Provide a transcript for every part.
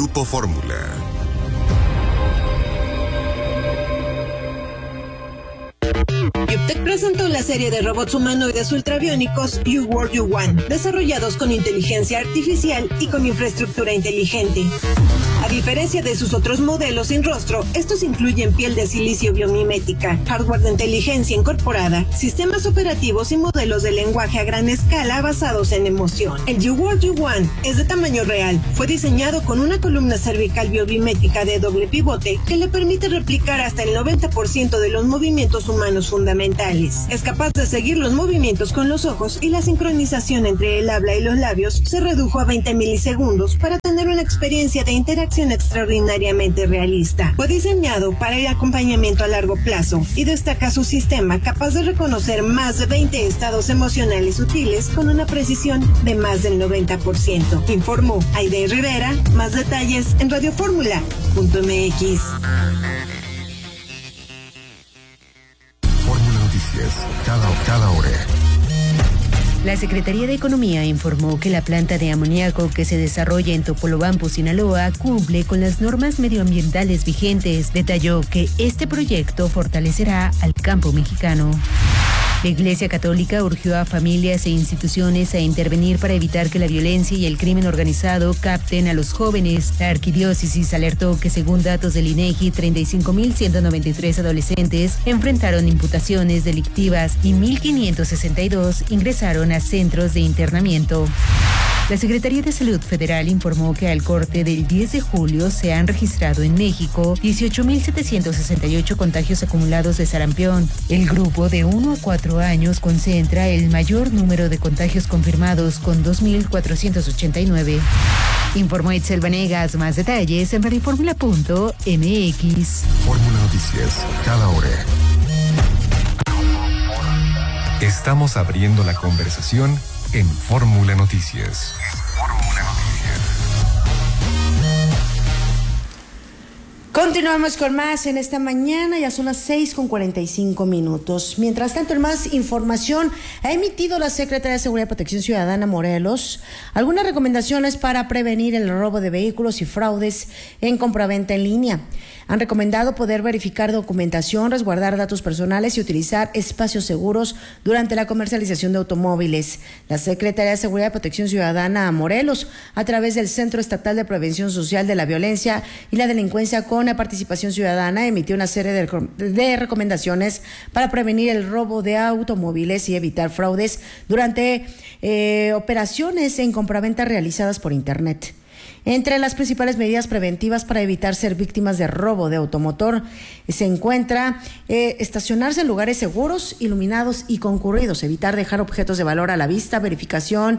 Grupo Fórmula. Yuptec presentó la serie de robots humanoides ultrabiónicos You World You Want, desarrollados con inteligencia artificial y con infraestructura inteligente. A diferencia de sus otros modelos sin rostro, estos incluyen piel de silicio biomimética, hardware de inteligencia incorporada, sistemas operativos y modelos de lenguaje a gran escala basados en emoción. El You World You Want es de tamaño real. Fue diseñado con una columna cervical biomimética de doble pivote que le permite replicar hasta el 90% de los movimientos humanos fundamentales. Es capaz de seguir los movimientos con los ojos y la sincronización entre el habla y los labios se redujo a 20 milisegundos para tener una experiencia de interacción extraordinariamente realista. Fue diseñado para el acompañamiento a largo plazo y destaca su sistema capaz de reconocer más de 20 estados emocionales sutiles con una precisión de más del 90%. Informó Aide Rivera. Más detalles en radioformula.mx. Fórmula Noticias, cada hora. La Secretaría de Economía informó que la planta de amoníaco que se desarrolla en Topolobampo, Sinaloa, cumple con las normas medioambientales vigentes. Detalló que este proyecto fortalecerá al campo mexicano. La Iglesia Católica urgió a familias e instituciones a intervenir para evitar que la violencia y el crimen organizado capten a los jóvenes. La arquidiócesis alertó que, según datos del INEGI, 35.193 adolescentes enfrentaron imputaciones delictivas y 1.562 ingresaron a centros de internamiento. La Secretaría de Salud Federal informó que al corte del 10 de julio se han registrado en México 18.768 contagios acumulados de sarampión. El grupo de 1 a 4 años concentra el mayor número de contagios confirmados con 2.489. Informó Itzel Vanegas. Más detalles en radioformula.mx. Fórmula Noticias, cada hora. Estamos abriendo la conversación en Fórmula Noticias. Continuamos con más en esta mañana, ya son las 6:45. Mientras tanto, en más información, ha emitido la Secretaría de Seguridad y Protección Ciudadana Morelos algunas recomendaciones para prevenir el robo de vehículos y fraudes en compraventa en línea. Han recomendado poder verificar documentación, resguardar datos personales y utilizar espacios seguros durante la comercialización de automóviles. La Secretaría de Seguridad y Protección Ciudadana Morelos, a través del Centro Estatal de Prevención Social de la Violencia y la Delincuencia con la Participación Ciudadana, emitió una serie de recomendaciones para prevenir el robo de automóviles y evitar fraudes durante operaciones en compraventa realizadas por Internet. Entre las principales medidas preventivas para evitar ser víctimas de robo de automotor se encuentra estacionarse en lugares seguros, iluminados y concurridos, evitar dejar objetos de valor a la vista, verificar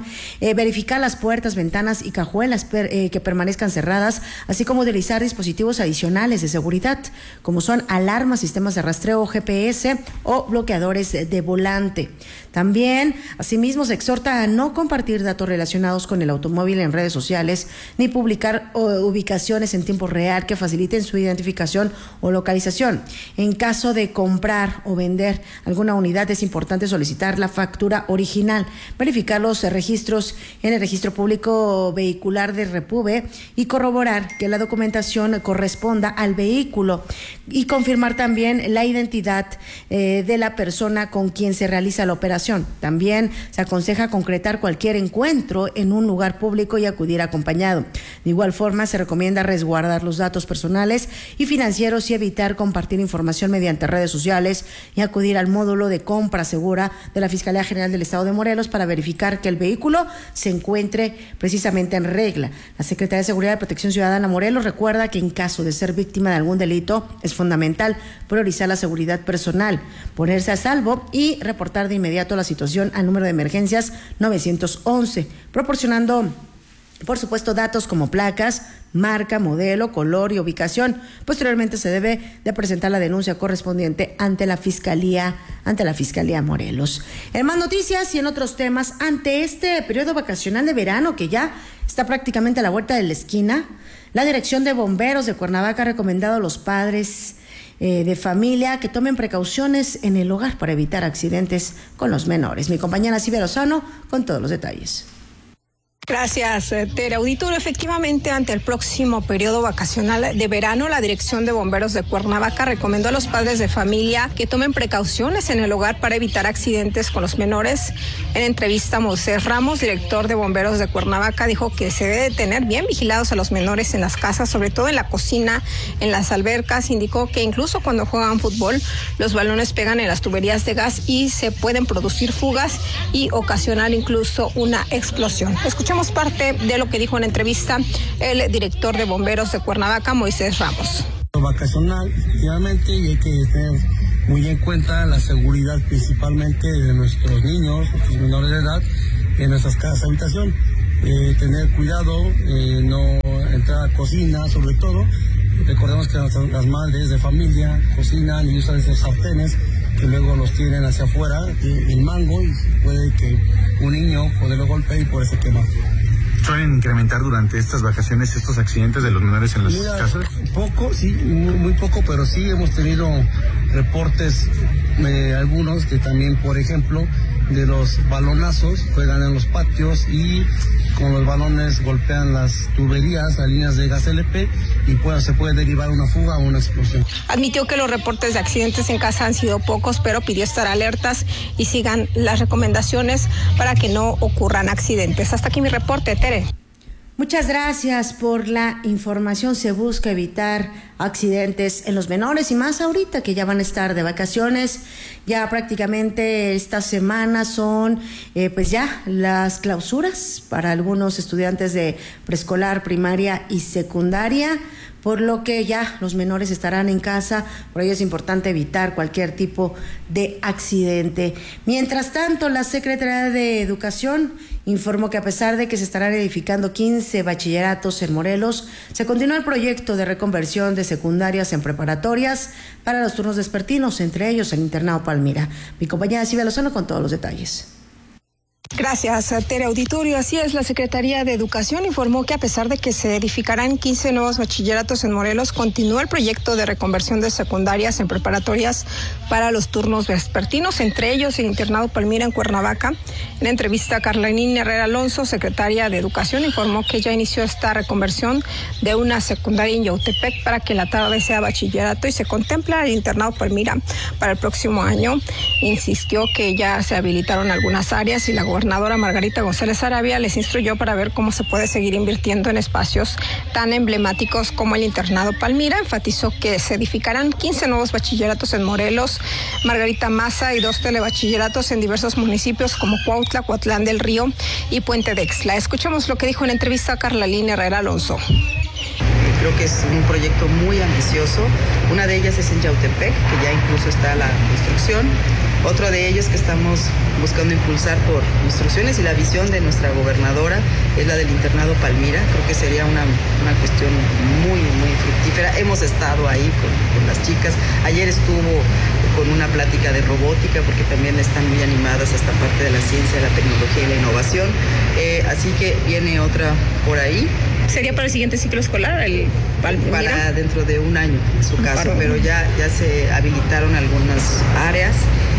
las puertas, ventanas y cajuelas que permanezcan cerradas, así como utilizar dispositivos adicionales de seguridad, como son alarmas, sistemas de rastreo, GPS o bloqueadores de volante. También, asimismo, se exhorta a no compartir datos relacionados con el automóvil en redes sociales, ni publicar ubicaciones en tiempo real que faciliten su identificación o localización. En caso de comprar o vender alguna unidad, es importante solicitar la factura original, verificar los registros en el Registro Público Vehicular de Repube y corroborar que la documentación corresponda al vehículo y confirmar también la identidad de la persona con quien se realiza la operación. También se aconseja concretar cualquier encuentro en un lugar público y acudir acompañado. De igual forma, se recomienda resguardar los datos personales y financieros y evitar compartir información mediante redes sociales y acudir al módulo de compra segura de la Fiscalía General del Estado de Morelos para verificar que el vehículo se encuentre precisamente en regla. La Secretaría de Seguridad y Protección Ciudadana Morelos recuerda que en caso de ser víctima de algún delito es fundamental priorizar la seguridad personal, ponerse a salvo y reportar de inmediato la situación al número de emergencias 911, proporcionando, por supuesto, datos como placas, marca, modelo, color y ubicación. Posteriormente se debe de presentar la denuncia correspondiente ante la Fiscalía Morelos. En más noticias y en otros temas, ante este periodo vacacional de verano que ya está prácticamente a la vuelta de la esquina, la Dirección de Bomberos de Cuernavaca ha recomendado a los padres de familia que tomen precauciones en el hogar para evitar accidentes con los menores. Mi compañera Silvia Lozano con todos los detalles. Gracias, Tere. Auditorio, efectivamente, ante el próximo periodo vacacional de verano, la Dirección de Bomberos de Cuernavaca recomendó a los padres de familia que tomen precauciones en el hogar para evitar accidentes con los menores. En entrevista, Moisés Ramos, director de Bomberos de Cuernavaca, dijo que se debe tener bien vigilados a los menores en las casas, sobre todo en la cocina, en las albercas. Indicó que incluso cuando juegan fútbol, los balones pegan en las tuberías de gas y se pueden producir fugas y ocasionar incluso una explosión. Escuchamos parte de lo que dijo en entrevista el director de Bomberos de Cuernavaca, Moisés Ramos. Vacacional, efectivamente, y hay que tener muy en cuenta la seguridad principalmente de nuestros niños, nuestros menores de edad, en nuestras casas de habitación. Tener cuidado, no entrar a cocina, sobre todo. Recordemos que las madres de familia cocinan y usan esos sartenes que luego los tienen hacia afuera, el mango, y puede que un niño lo golpee y por eso quema. ¿Suelen incrementar durante estas vacaciones estos accidentes de los menores en las casas? Poco, sí, muy poco, pero sí hemos tenido reportes, algunos que también, por ejemplo, de los balonazos, juegan en los patios y con los balones golpean las tuberías, las líneas de gas LP y se puede derivar una fuga o una explosión. Admitió que los reportes de accidentes en casa han sido pocos, pero pidió estar alertas y sigan las recomendaciones para que no ocurran accidentes. Hasta aquí mi reporte, Tere. Muchas gracias por la información. Se busca evitar accidentes en los menores y más ahorita que ya van a estar de vacaciones. Ya prácticamente esta semana son pues ya las clausuras para algunos estudiantes de preescolar, primaria y secundaria, por lo que ya los menores estarán en casa. Por ello es importante evitar cualquier tipo de accidente. Mientras tanto, la Secretaría de Educación informó que a pesar de que se estarán edificando 15 bachilleratos en Morelos, se continúa el proyecto de reconversión de secundarias en preparatorias para los turnos vespertinos, entre ellos el internado Palmira. Mi compañera Silvia Lozano con todos los detalles. Gracias, Tere. Auditorio. Así es, la Secretaría de Educación informó que a pesar de que se edificarán 15 nuevos bachilleratos en Morelos, continúa el proyecto de reconversión de secundarias en preparatorias para los turnos vespertinos, entre ellos el internado Palmira en Cuernavaca. En entrevista, Carolina Herrera Alonso, secretaria de Educación, informó que ya inició esta reconversión de una secundaria en Yautepec para que la tarde sea bachillerato y se contempla el internado Palmira para el próximo año. Insistió que ya se habilitaron algunas áreas y la gobernadora Margarita González Arabia les instruyó para ver cómo se puede seguir invirtiendo en espacios tan emblemáticos como el internado Palmira. Enfatizó que se edificarán 15 nuevos bachilleratos en Morelos, Margarita Maza y 2 telebachilleratos en diversos municipios como Cuautla, Cuatlán del Río y Puente de Ixtla. Escuchamos lo que dijo en entrevista a Carolina Herrera Alonso. Creo que es un proyecto muy ambicioso. Una de ellas es en Yautepec, que ya incluso está la construcción. Otro de ellos que estamos buscando impulsar por instrucciones y la visión de nuestra gobernadora es la del internado Palmira. Creo que sería una cuestión muy, muy fructífera. Hemos estado ahí con las chicas. Ayer estuvo con una plática de robótica porque también están muy animadas a esta parte de la ciencia, la tecnología y la innovación. Así que viene otra por ahí. ¿Sería para el siguiente ciclo escolar? Para dentro de un año, en su caso, pero ya se habilitaron algunas áreas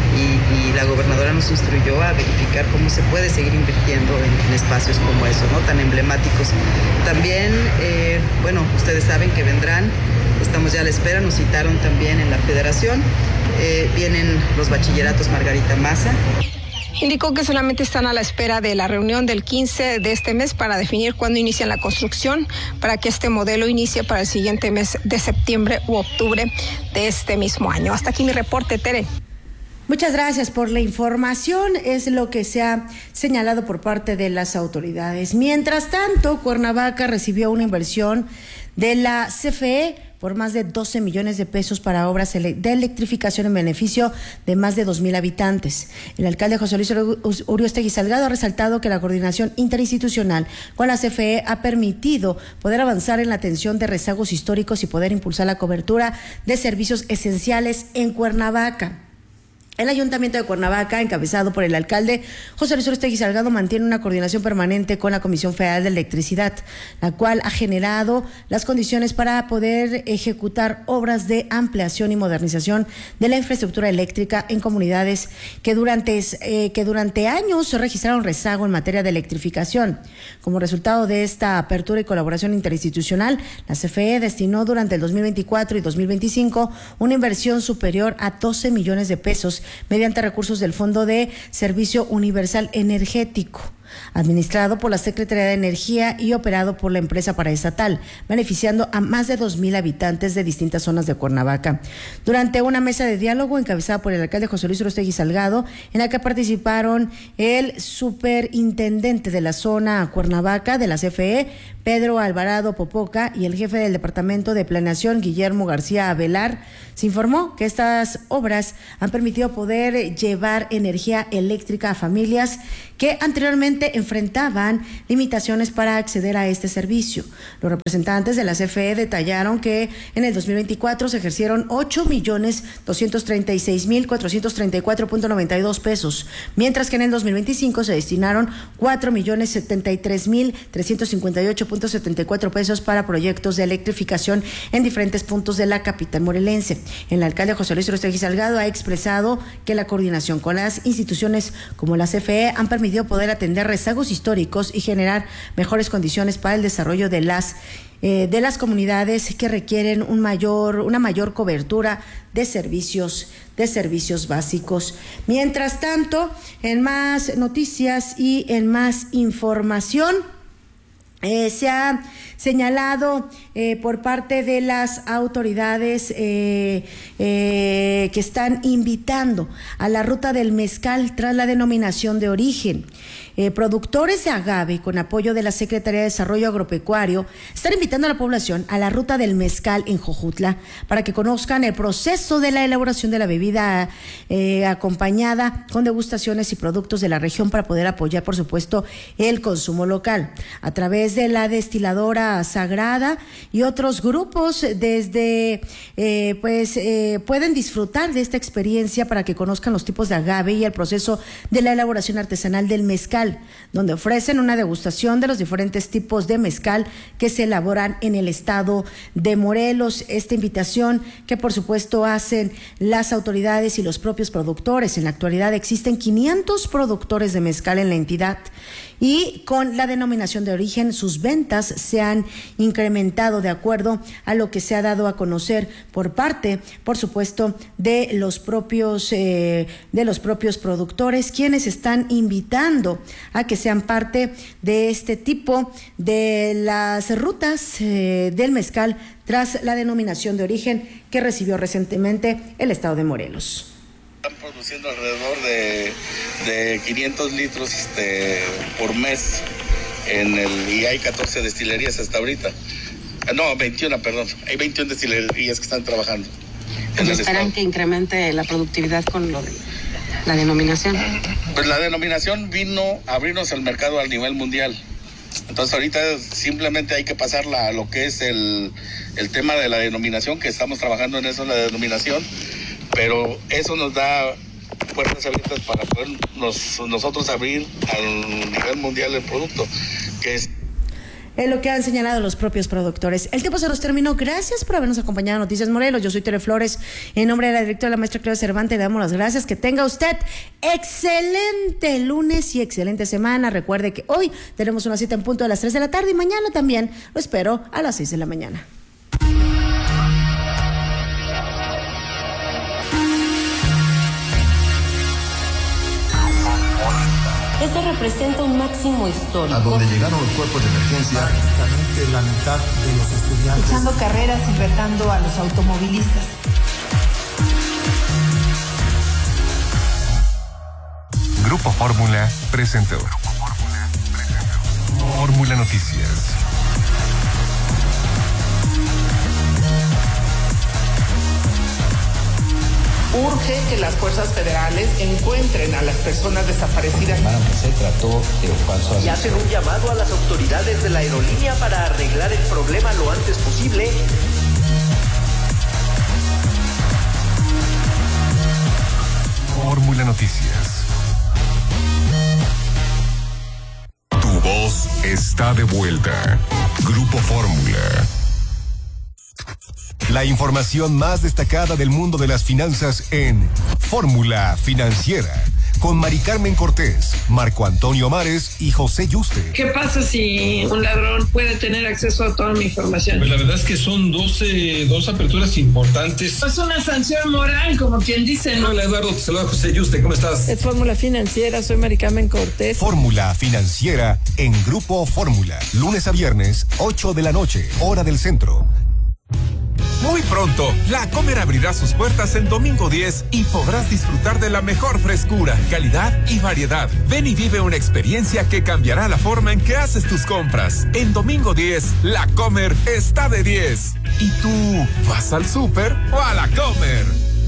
y la gobernadora nos instruyó a verificar cómo se puede seguir invirtiendo en espacios como eso, ¿no? Tan emblemáticos. También, ustedes saben que vendrán, estamos ya a la espera, nos citaron también en la Federación, vienen los bachilleratos Margarita Maza. Indicó que solamente están a la espera de la reunión del 15 de este mes para definir cuándo inician la construcción, para que este modelo inicie para el siguiente mes de septiembre u octubre de este mismo año. Hasta aquí mi reporte, Tere. Muchas gracias por la información, es lo que se ha señalado por parte de las autoridades. Mientras tanto, Cuernavaca recibió una inversión de la CFE por más de 12 millones de pesos para obras de electrificación en beneficio de más de 2,000 habitantes. El alcalde José Luis Uriostegui Salgado ha resaltado que la coordinación interinstitucional con la CFE ha permitido poder avanzar en la atención de rezagos históricos y poder impulsar la cobertura de servicios esenciales en Cuernavaca. El Ayuntamiento de Cuernavaca, encabezado por el alcalde José Luis Aróstegui Salgado, mantiene una coordinación permanente con la Comisión Federal de Electricidad, la cual ha generado las condiciones para poder ejecutar obras de ampliación y modernización de la infraestructura eléctrica en comunidades que durante años registraron rezago en materia de electrificación. Como resultado de esta apertura y colaboración interinstitucional, la CFE destinó durante el 2024 y 2025 una inversión superior a 12 millones de pesos mediante recursos del Fondo de Servicio Universal Energético, administrado por la Secretaría de Energía y operado por la empresa paraestatal, beneficiando a más de 2,000 habitantes de distintas zonas de Cuernavaca. Durante una mesa de diálogo encabezada por el alcalde José Luis Aróstegui Salgado, en la que participaron el superintendente de la zona Cuernavaca de la CFE, Pedro Alvarado Popoca, y el jefe del Departamento de Planeación, Guillermo García Avelar, se informó que estas obras han permitido poder llevar energía eléctrica a familias que anteriormente enfrentaban limitaciones para acceder a este servicio. Los representantes de la CFE detallaron que en el 2024 se ejercieron 8,236,434.92 pesos, mientras que en el 2025 se destinaron 4,073,358.74 pesos para proyectos de electrificación en diferentes puntos de la capital morelense. El alcalde José Luis Aróstegui Salgado ha expresado que la coordinación con las instituciones como la CFE han permitido poder atender rezagos históricos y generar mejores condiciones para el desarrollo de las comunidades que requieren una mayor cobertura de servicios básicos. Mientras tanto, en más noticias y en más información, se ha señalado por parte de las autoridades que están invitando a la ruta del mezcal tras la denominación de origen. Productores de agave, con apoyo de la Secretaría de Desarrollo Agropecuario, están invitando a la población a la ruta del mezcal en Jojutla para que conozcan el proceso de la elaboración de la bebida, acompañada con degustaciones y productos de la región para poder apoyar, por supuesto, el consumo local. A través de la destiladora Sagrada y otros grupos pueden disfrutar de esta experiencia para que conozcan los tipos de agave y el proceso de la elaboración artesanal del mezcal, donde ofrecen una degustación de los diferentes tipos de mezcal que se elaboran en el estado de Morelos. Esta invitación que por supuesto hacen las autoridades y los propios productores. En la actualidad existen 500 productores de mezcal en la entidad, y con la denominación de origen sus ventas se han incrementado de acuerdo a lo que se ha dado a conocer por parte, por supuesto, de los propios productores, quienes están invitando a que sean parte de este tipo de las rutas del mezcal tras la denominación de origen que recibió recientemente el estado de Morelos. Están produciendo alrededor de 500 litros por mes y hay 14 destilerías hasta ahorita. No, 21, perdón. Hay 21 destilerías que están trabajando. ¿Esperan que incremente la productividad con lo de la denominación? Pues la denominación vino a abrirnos el mercado al nivel mundial. Entonces ahorita simplemente hay que pasar lo que es el tema de la denominación, que estamos trabajando en eso, la denominación. Pero eso nos da puertas abiertas para poder nosotros abrir al nivel mundial el producto, que es lo que han señalado los propios productores. El tiempo se nos terminó. Gracias por habernos acompañado en Noticias Morelos. Yo soy Tere Flores. En nombre de la directora, la maestra Clara Cervantes, le damos las gracias. Que tenga usted excelente lunes y excelente semana. Recuerde que hoy tenemos una cita en punto de las 3 de la tarde y mañana también lo espero a las 6 de la mañana. Este representa un máximo histórico. A donde llegaron los cuerpos de emergencia. Prácticamente la mitad de los estudiantes. Echando carreras y retando a los automovilistas. Grupo Fórmula presentó Fórmula Noticias. Urge que las fuerzas federales encuentren a las personas desaparecidas. Se trató de un falso aviso. Y hacen un llamado a las autoridades de la aerolínea para arreglar el problema lo antes posible. Fórmula Noticias. Tu voz está de vuelta. Grupo Fórmula. La información más destacada del mundo de las finanzas en Fórmula Financiera, con Mari Carmen Cortés, Marco Antonio Mares y José Yuste. ¿Qué pasa si un ladrón puede tener acceso a toda mi información? Pues la verdad es que son dos aperturas importantes. Es una sanción moral, como quien dice, ¿no? Hola Eduardo, te saluda José Yuste, ¿cómo estás? Es Fórmula Financiera, soy Mari Carmen Cortés. Fórmula Financiera en Grupo Fórmula, lunes a viernes, 8 de la noche, hora del centro. Muy pronto, La Comer abrirá sus puertas en domingo 10 y podrás disfrutar de la mejor frescura, calidad y variedad. Ven y vive una experiencia que cambiará la forma en que haces tus compras. En domingo 10, La Comer está de 10. ¿Y tú vas al súper o a La Comer?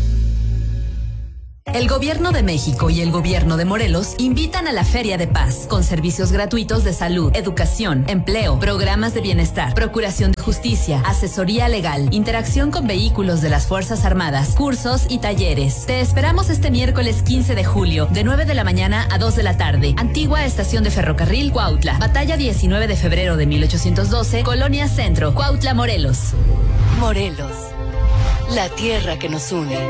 El Gobierno de México y el Gobierno de Morelos invitan a la Feria de Paz, con servicios gratuitos de salud, educación, empleo, programas de bienestar, procuración de justicia, asesoría legal, interacción con vehículos de las Fuerzas Armadas, cursos y talleres. Te esperamos este miércoles 15 de julio, de 9 de la mañana a 2 de la tarde. Antigua Estación de Ferrocarril, Cuautla. Batalla 19 de febrero de 1812, Colonia Centro, Cuautla, Morelos. Morelos, la tierra que nos une.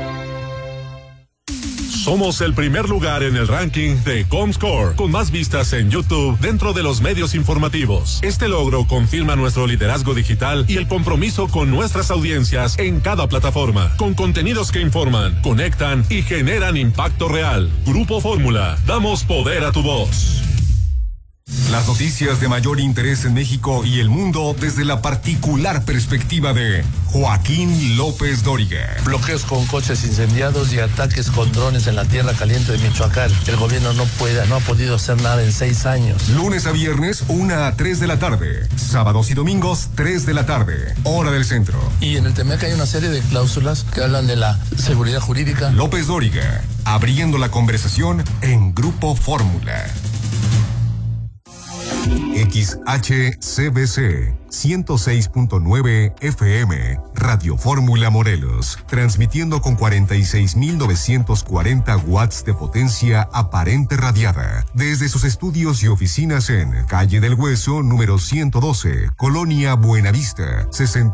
Somos el primer lugar en el ranking de Comscore, con más vistas en YouTube dentro de los medios informativos. Este logro confirma nuestro liderazgo digital y el compromiso con nuestras audiencias en cada plataforma, con contenidos que informan, conectan y generan impacto real. Grupo Fórmula, damos poder a tu voz. Las noticias de mayor interés en México y el mundo desde la particular perspectiva de Joaquín López Dóriga. Bloqueos con coches incendiados y ataques con drones en la tierra caliente de Michoacán. El gobierno no ha podido hacer nada en 6 años. Lunes a viernes, 1 a 3 de la tarde. Sábados y domingos, 3 de la tarde. Hora del centro. Y en el TEMEC hay una serie de cláusulas que hablan de la seguridad jurídica. López Dóriga, abriendo la conversación en Grupo Fórmula. XHCBC 106.9 FM, Radio Fórmula Morelos, transmitiendo con 46.940 watts de potencia aparente radiada, desde sus estudios y oficinas en Calle del Hueso, número 112, Colonia Buenavista,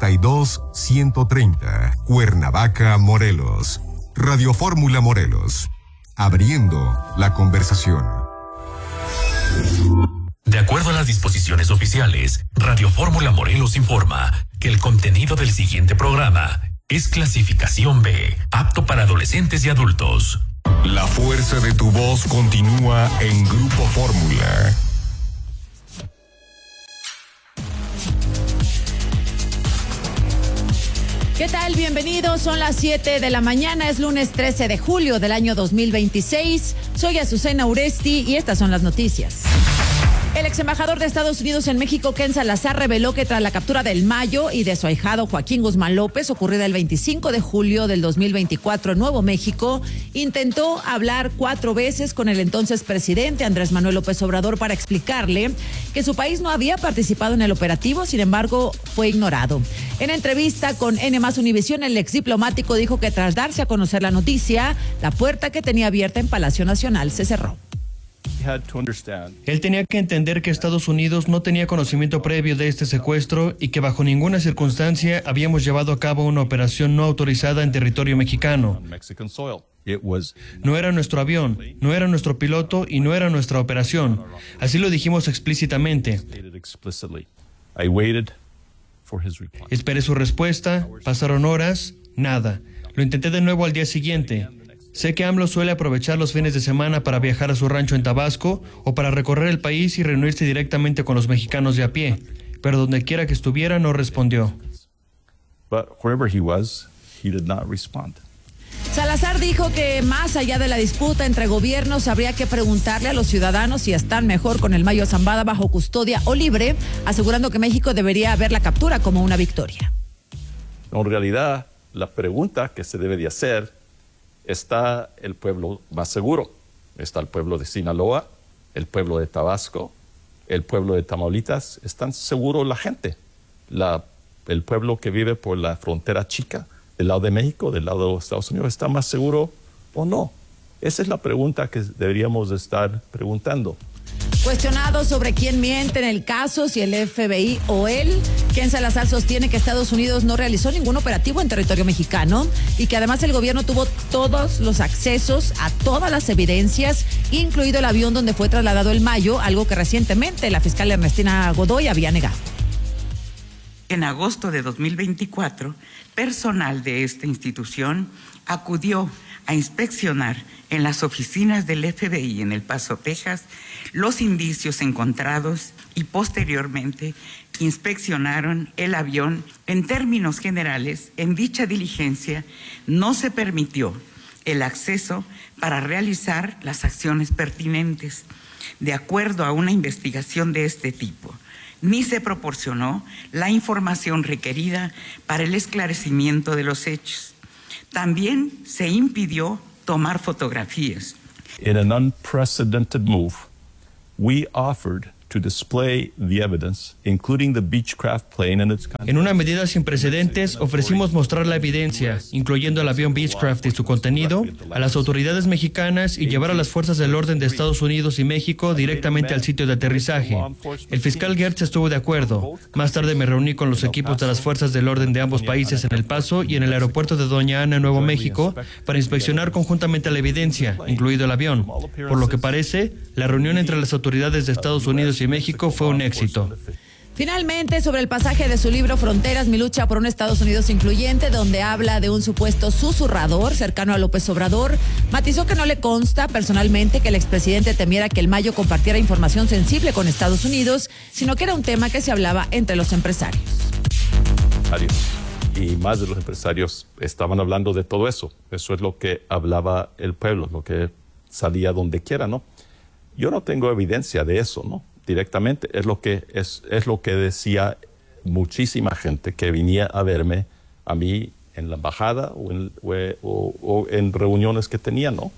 62130, Cuernavaca, Morelos. Radio Fórmula Morelos, abriendo la conversación. De acuerdo a las disposiciones oficiales, Radio Fórmula Morelos informa que el contenido del siguiente programa es clasificación B, apto para adolescentes y adultos. La fuerza de tu voz continúa en Grupo Fórmula. ¿Qué tal? Bienvenidos, son las 7 de la mañana, es lunes 13 de julio del año 2026. Soy Azucena Uresti y estas son las noticias. El ex embajador de Estados Unidos en México, Ken Salazar, reveló que tras la captura del Mayo y de su ahijado Joaquín Guzmán López, ocurrida el 25 de julio del 2024 en Nuevo México, intentó hablar 4 veces con el entonces presidente Andrés Manuel López Obrador para explicarle que su país no había participado en el operativo, sin embargo, fue ignorado. En entrevista con N+ Univisión, el ex diplomático dijo que tras darse a conocer la noticia, la puerta que tenía abierta en Palacio Nacional se cerró. Él tenía que entender que Estados Unidos no tenía conocimiento previo de este secuestro y que bajo ninguna circunstancia habíamos llevado a cabo una operación no autorizada en territorio mexicano. No era nuestro avión, no era nuestro piloto y no era nuestra operación. Así lo dijimos explícitamente. Esperé su respuesta, pasaron horas, nada. Lo intenté de nuevo al día siguiente. Sé que AMLO suele aprovechar los fines de semana para viajar a su rancho en Tabasco o para recorrer el país y reunirse directamente con los mexicanos de a pie, pero donde quiera que estuviera no respondió. Salazar dijo que más allá de la disputa entre gobiernos habría que preguntarle a los ciudadanos si están mejor con el Mayo Zambada bajo custodia o libre, asegurando que México debería ver la captura como una victoria. En realidad, la pregunta que se debe de hacer: ¿está el pueblo más seguro? ¿Está el pueblo de Sinaloa, el pueblo de Tabasco, el pueblo de Tamaulipas? ¿Están seguros la gente? El pueblo que vive por la frontera chica, del lado de México, del lado de los Estados Unidos, ¿está más seguro o no? Esa es la pregunta que deberíamos estar preguntando. Cuestionado sobre quién miente en el caso, si el FBI o él, Ken Salazar sostiene que Estados Unidos no realizó ningún operativo en territorio mexicano y que además el gobierno tuvo todos los accesos a todas las evidencias, incluido el avión donde fue trasladado el Mayo, algo que recientemente la fiscal Ernestina Godoy había negado. En agosto de 2024, personal de esta institución acudió a inspeccionar en las oficinas del FBI en El Paso, Texas, los indicios encontrados y posteriormente inspeccionaron el avión. En términos generales, en dicha diligencia no se permitió el acceso para realizar las acciones pertinentes, de acuerdo a una investigación de este tipo, ni se proporcionó la información requerida para el esclarecimiento de los hechos. También se impidió tomar fotografías. In an unprecedented move, we offered to display the evidence, including the Beechcraft plane and its content. En una medida sin precedentes, ofrecimos mostrar la evidencia, incluyendo el avión Beechcraft y su contenido, a las autoridades mexicanas y llevar a las fuerzas del orden de Estados Unidos y México directamente al sitio de aterrizaje. El fiscal Gertz estuvo de acuerdo. Más tarde me reuní con los equipos de las fuerzas del orden de ambos países en El Paso y en el aeropuerto de Doña Ana, Nuevo México, para inspeccionar conjuntamente la evidencia, incluido el avión. Por lo que parece, la reunión entre las autoridades de Estados Unidos y México fue un éxito. Finalmente, sobre el pasaje de su libro Fronteras, mi lucha por un Estados Unidos incluyente, donde habla de un supuesto susurrador cercano a López Obrador, matizó que no le consta personalmente que el expresidente temiera que el Mayo compartiera información sensible con Estados Unidos, sino que era un tema que se hablaba entre los empresarios. Y más de los empresarios estaban hablando de todo eso. Eso es lo que hablaba el pueblo, lo que salía donde quiera, ¿no? Yo no tengo evidencia de eso, ¿no? Directamente. Es lo que decía muchísima gente que venía a verme a mí en la embajada o en reuniones que tenía, ¿no?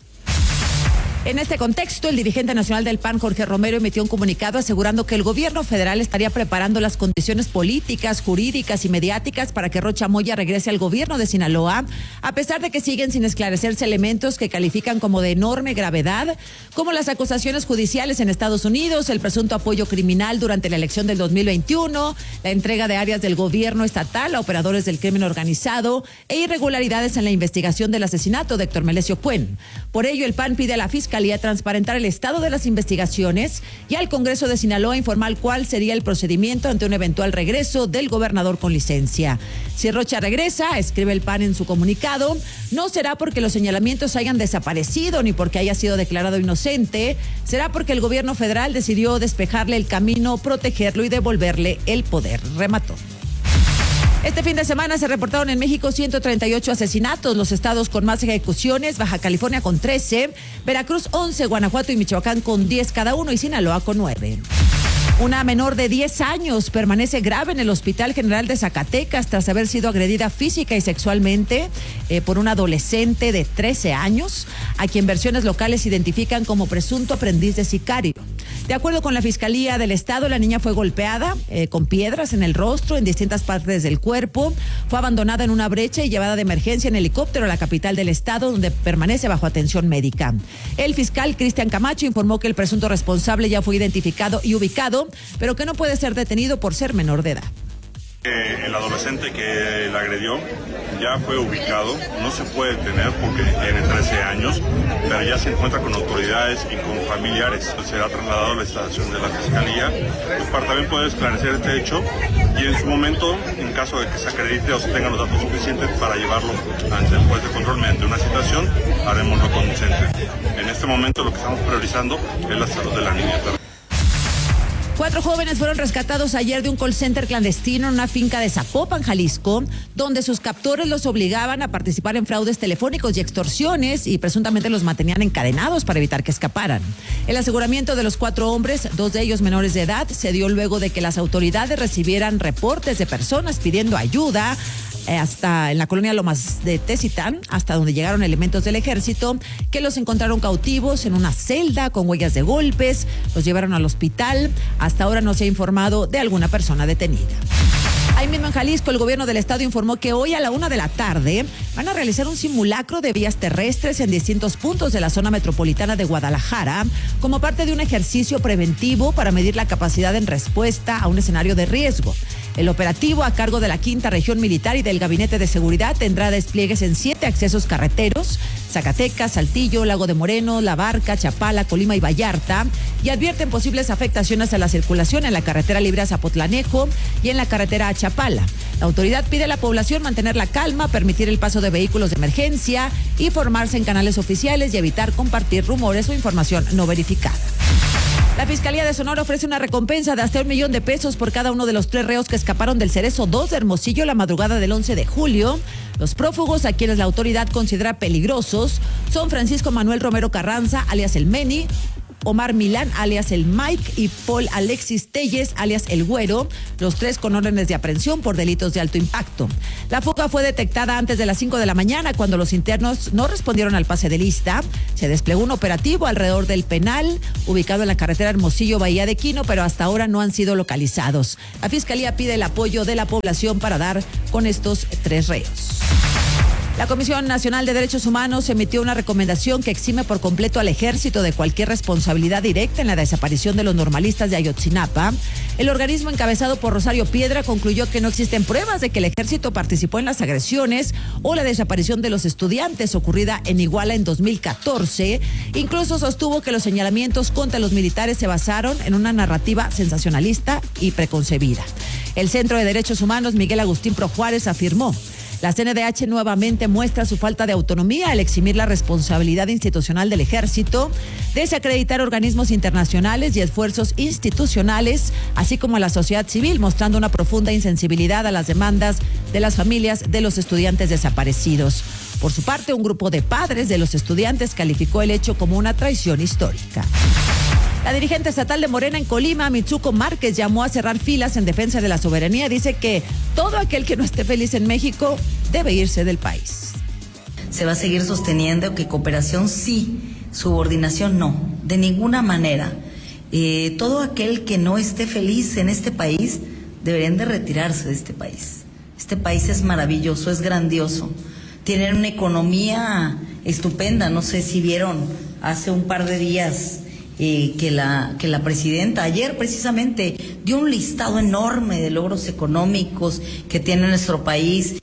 En este contexto, el dirigente nacional del PAN, Jorge Romero, emitió un comunicado asegurando que el gobierno federal estaría preparando las condiciones políticas, jurídicas y mediáticas para que Rocha Moya regrese al gobierno de Sinaloa, a pesar de que siguen sin esclarecerse elementos que califican como de enorme gravedad, como las acusaciones judiciales en Estados Unidos, el presunto apoyo criminal durante la elección del 2021, la entrega de áreas del gobierno estatal a operadores del crimen organizado e irregularidades en la investigación del asesinato de Héctor Melesio Cuen. Por ello, el PAN pide a la Fiscalía transparentar el estado de las investigaciones y al Congreso de Sinaloa informar cuál sería el procedimiento ante un eventual regreso del gobernador con licencia. Si Rocha regresa, escribe el PAN en su comunicado, no será porque los señalamientos hayan desaparecido ni porque haya sido declarado inocente, será porque el gobierno federal decidió despejarle el camino, protegerlo y devolverle el poder, remató. Este fin de semana se reportaron en México 138 asesinatos, los estados con más ejecuciones, Baja California con 13, Veracruz 11, Guanajuato y Michoacán con 10 cada uno y Sinaloa con 9. Una menor de 10 años permanece grave en el Hospital General de Zacatecas tras haber sido agredida física y sexualmente por un adolescente de 13 años, a quien versiones locales identifican como presunto aprendiz de sicario. De acuerdo con la Fiscalía del Estado, la niña fue golpeada con piedras en el rostro, en distintas partes del cuerpo, fue abandonada en una brecha y llevada de emergencia en helicóptero a la capital del estado, donde permanece bajo atención médica. El fiscal Cristian Camacho informó que el presunto responsable ya fue identificado y ubicado, pero que no puede ser detenido por ser menor de edad. El adolescente que la agredió ya fue ubicado, no se puede detener porque tiene 13 años, pero ya se encuentra con autoridades y con familiares. Será trasladado a la instalación de la Fiscalía para también poder esclarecer este hecho y en su momento, en caso de que se acredite o se tengan los datos suficientes para llevarlo ante el juez de control mediante una citación, haremos lo conducente. En este momento lo que estamos priorizando es la salud de la niña. 4 jóvenes fueron rescatados ayer de un call center clandestino en una finca de Zapopan, Jalisco, donde sus captores los obligaban a participar en fraudes telefónicos y extorsiones y presuntamente los mantenían encadenados para evitar que escaparan. El aseguramiento de los 4 hombres, 2 de ellos menores de edad, se dio luego de que las autoridades recibieran reportes de personas pidiendo ayuda hasta en la colonia Lomas de Tezitán, hasta donde llegaron elementos del ejército que los encontraron cautivos en una celda con huellas de golpes, los llevaron al hospital. Hasta ahora no se ha informado de alguna persona detenida. Ahí mismo en Jalisco, el gobierno del estado informó que hoy a la 1 de la tarde van a realizar un simulacro de vías terrestres en distintos puntos de la zona metropolitana de Guadalajara como parte de un ejercicio preventivo para medir la capacidad en respuesta a un escenario de riesgo. El operativo, a cargo de la 5ª Región Militar y del Gabinete de Seguridad, tendrá despliegues en 7 accesos carreteros: Zacatecas, Saltillo, Lago de Moreno, La Barca, Chapala, Colima y Vallarta, y advierten posibles afectaciones a la circulación en la carretera libre a Zapotlanejo y en la carretera a Chapala. La autoridad pide a la población mantener la calma, permitir el paso de vehículos de emergencia y formarse en canales oficiales y evitar compartir rumores o información no verificada. La Fiscalía de Sonora ofrece una recompensa de hasta $1 millón por cada uno de los 3 reos que escaparon del Cerezo 2 de Hermosillo la madrugada del 11 de julio. Los prófugos, a quienes la autoridad considera peligrosos, son Francisco Manuel Romero Carranza, alias El Meni, Omar Milán, alias El Mike, y Paul Alexis Telles, alias El Güero, los 3 con órdenes de aprehensión por delitos de alto impacto. La fuga fue detectada antes de las 5 de la mañana, cuando los internos no respondieron al pase de lista. Se desplegó un operativo alrededor del penal, ubicado en la carretera Hermosillo-Bahía de Quino, pero hasta ahora no han sido localizados. La Fiscalía pide el apoyo de la población para dar con estos 3 reos. La Comisión Nacional de Derechos Humanos emitió una recomendación que exime por completo al ejército de cualquier responsabilidad directa en la desaparición de los normalistas de Ayotzinapa. El organismo, encabezado por Rosario Piedra, concluyó que no existen pruebas de que el ejército participó en las agresiones o la desaparición de los estudiantes ocurrida en Iguala en 2014. Incluso sostuvo que los señalamientos contra los militares se basaron en una narrativa sensacionalista y preconcebida. El Centro de Derechos Humanos Miguel Agustín Pro Juárez afirmó: la CNDH nuevamente muestra su falta de autonomía al eximir la responsabilidad institucional del ejército, desacreditar organismos internacionales y esfuerzos institucionales, así como a la sociedad civil, mostrando una profunda insensibilidad a las demandas de las familias de los estudiantes desaparecidos. Por su parte, un grupo de padres de los estudiantes calificó el hecho como una traición histórica. La dirigente estatal de Morena en Colima, Mitsuko Márquez, llamó a cerrar filas en defensa de la soberanía. Dice que todo aquel que no esté feliz en México debe irse del país. Se va a seguir sosteniendo que cooperación sí, subordinación no, de ninguna manera. Todo aquel que no esté feliz en este país deberían de retirarse de este país. Este país es maravilloso, es grandioso. Tienen una economía estupenda. No sé si vieron hace un par de días que la presidenta ayer precisamente dio un listado enorme de logros económicos que tiene nuestro país.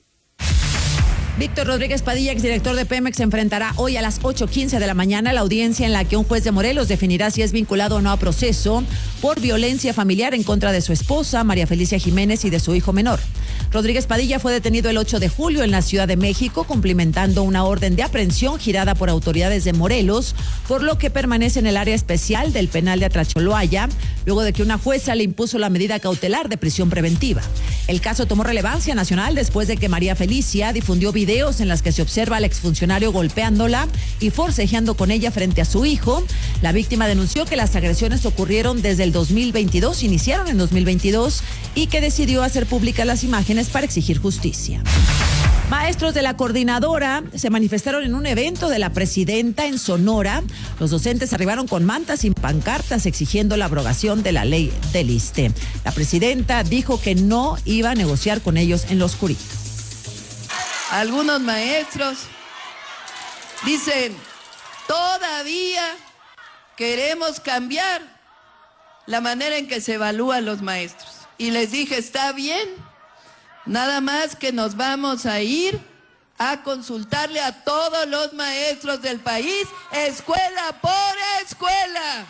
Víctor Rodríguez Padilla, exdirector de Pemex, se enfrentará hoy a las 8:15 de la mañana a la audiencia en la que un juez de Morelos definirá si es vinculado o no a proceso por violencia familiar en contra de su esposa, María Felicia Jiménez, y de su hijo menor. Rodríguez Padilla fue detenido el 8 de julio en la Ciudad de México, cumplimentando una orden de aprehensión girada por autoridades de Morelos, por lo que permanece en el área especial del penal de Atracholoaya, luego de que una jueza le impuso la medida cautelar de prisión preventiva. El caso tomó relevancia nacional después de que María Felicia difundió videos en las que se observa al exfuncionario golpeándola y forcejeando con ella frente a su hijo. La víctima denunció que las agresiones ocurrieron desde el 2022, iniciaron en 2022, y que decidió hacer públicas las imágenes para exigir justicia. Maestros de la coordinadora se manifestaron en un evento de la presidenta en Sonora. Los docentes arribaron con mantas y pancartas exigiendo la abrogación de la ley del ISSSTE. La presidenta dijo que no iba a negociar con ellos en lo oscurito. Algunos maestros dicen, todavía queremos cambiar la manera en que se evalúan los maestros. Y les dije, está bien, nada más que nos vamos a ir a consultarle a todos los maestros del país, escuela por escuela.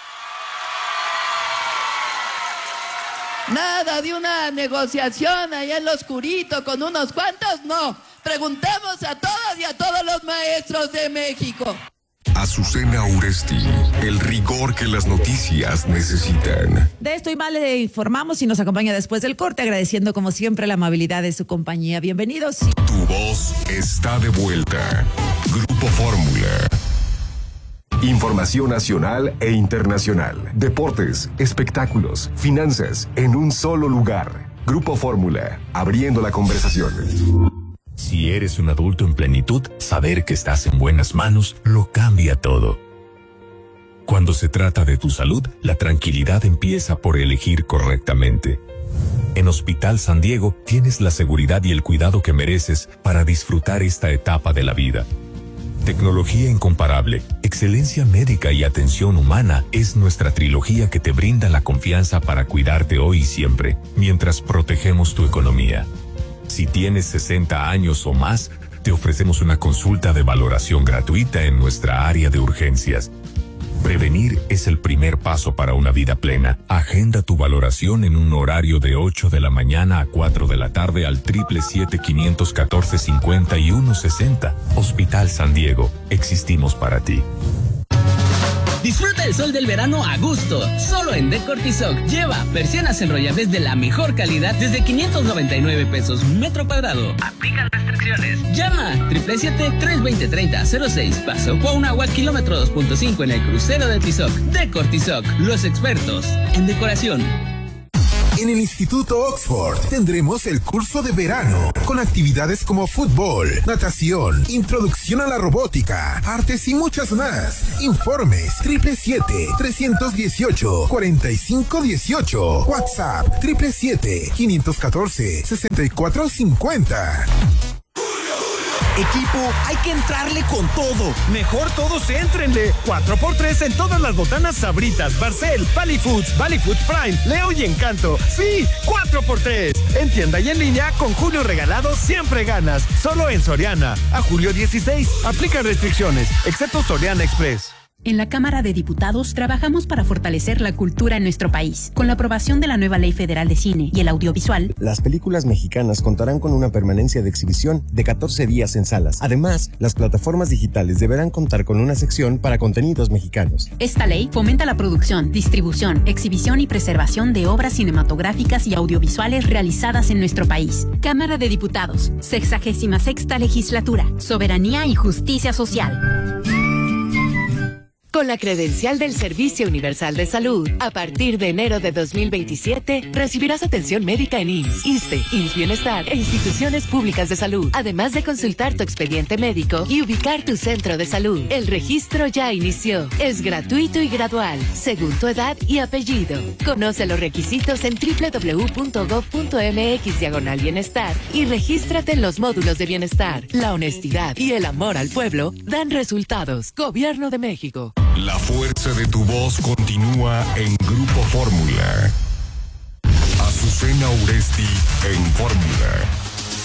Nada de una negociación allá en lo oscurito con unos cuantos, no. Preguntemos a todos y a todos los maestros de México. Azucena Uresti, el rigor que las noticias necesitan. De esto y más le informamos y nos acompaña después del corte, agradeciendo como siempre la amabilidad de su compañía. Bienvenidos. Tu voz está de vuelta. Grupo Fórmula. Información nacional e internacional. Deportes, espectáculos, finanzas, en un solo lugar. Grupo Fórmula, abriendo la conversación. Si eres un adulto en plenitud, saber que estás en buenas manos lo cambia todo. Cuando se trata de tu salud, la tranquilidad empieza por elegir correctamente. En Hospital San Diego tienes la seguridad y el cuidado que mereces para disfrutar esta etapa de la vida. Tecnología incomparable, excelencia médica y atención humana es nuestra trilogía que te brinda la confianza para cuidarte hoy y siempre, mientras protegemos tu economía. Si tienes 60 años o más, te ofrecemos una consulta de valoración gratuita en nuestra área de urgencias. Prevenir es el primer paso para una vida plena. Agenda tu valoración en un horario de 8 de la mañana a 4 de la tarde al 777-514-5160. Hospital San Diego. Existimos para ti. Disfruta el sol del verano a gusto, solo en Decortizoc. Lleva persianas enrollables de la mejor calidad desde 599 pesos metro cuadrado. Aplican restricciones. Llama 777-320-3006. Paso Cuauhnáhuac, kilómetro 2.5 en el crucero de Tizoc. Decortizoc, los expertos en decoración. En el Instituto Oxford tendremos el curso de verano con actividades como fútbol, natación, introducción a la robótica, artes y muchas más. Informes 777-318-4518. WhatsApp 777-514-6450. Equipo, hay que entrarle con todo. Mejor todos éntrenle. 4x3 en todas las botanas Sabritas, Barcel, Valley Foods Prime, Leo y Encanto. Sí, 4x3. En tienda y en línea, con Julio Regalado siempre ganas. Solo en Soriana. A julio 16. Aplica restricciones, excepto Soriana Express. En la Cámara de Diputados trabajamos para fortalecer la cultura en nuestro país. Con la aprobación de la nueva Ley Federal de Cine y el Audiovisual, las películas mexicanas contarán con una permanencia de exhibición de 14 días en salas. Además, las plataformas digitales deberán contar con una sección para contenidos mexicanos. Esta ley fomenta la producción, distribución, exhibición y preservación de obras cinematográficas y audiovisuales realizadas en nuestro país. Cámara de Diputados, 66ª Legislatura, Soberanía y Justicia Social. Con la credencial del Servicio Universal de Salud, a partir de enero de 2027, recibirás atención médica en IMSS, ISSSTE, IMSS Bienestar e instituciones públicas de salud, además de consultar tu expediente médico y ubicar tu centro de salud. El registro ya inició. Es gratuito y gradual, según tu edad y apellido. Conoce los requisitos en www.gov.mx/bienestar y regístrate en los módulos de bienestar. La honestidad y el amor al pueblo dan resultados. Gobierno de México. La fuerza de tu voz continúa en Grupo Fórmula. Azucena Uresti en Fórmula.